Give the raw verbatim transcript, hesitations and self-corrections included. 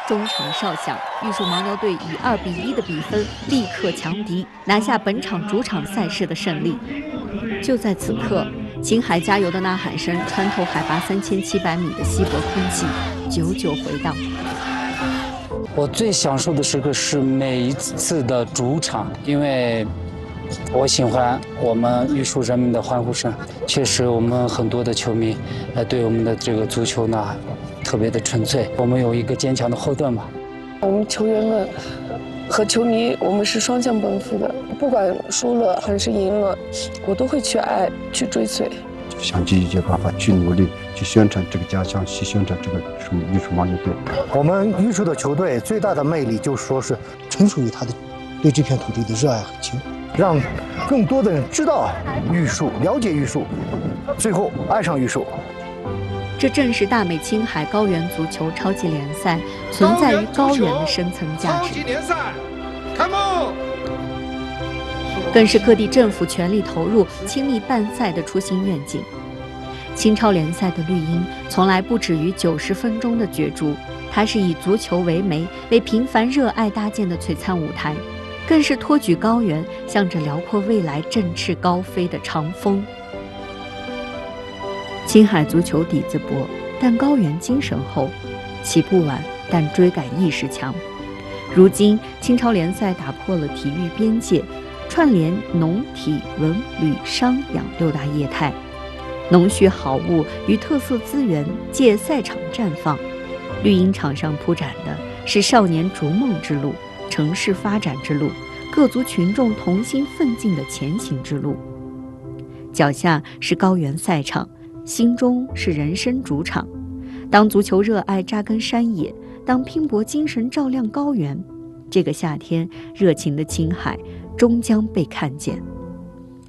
中场哨响，玉树牦牛队以二比一的比分力克强敌，拿下本场主场赛事的胜利。就在此刻，青海加油的呐喊声穿透海拔三千七百米的稀薄空气，久久回荡。 我最享受的时刻是每一次的主场，因为我喜欢我们玉树人民的欢呼声。确实，我们很多的球迷，呃，对我们的这个足球呢，特别的纯粹。我们有一个坚强的后盾嘛。 我们球员们和球迷，我们是双向奔赴的。不管输了还是赢了，我都会去爱，去追随。 想尽一切办法去努力，去宣传这个家乡，去宣传这个什么玉树牦牛队。 我们玉树的球队最大的魅力就是说是纯属于他的对这片土地的热爱和情， 让更多的人知道玉树，了解玉树，最后爱上玉树。 这正是大美青海高原足球超级联赛存在于高原的深层价值。超级联赛，开幕！更是各地政府全力投入、倾力办赛的初心愿景。青超联赛的绿茵从来不止于九十分钟的角逐，它是以足球为媒，为平凡热爱搭建的璀璨舞台，更是托举高原，向着辽阔未来振翅高飞的长风。青海足球底子薄，但高原精神厚；起步晚，但追赶意识强。如今，青超联赛打破了体育边界，串联农、体、文、旅、商、养六大业态，农畜好物与特色资源借赛场绽放。绿茵场上铺展的是少年逐梦之路、城市发展之路，各族群众同心奋进的前行之路。脚下是高原赛场，心中是人生主场。当足球热爱扎根山野，当拼搏精神照亮高原，这个夏天，热情的青海终将被看见。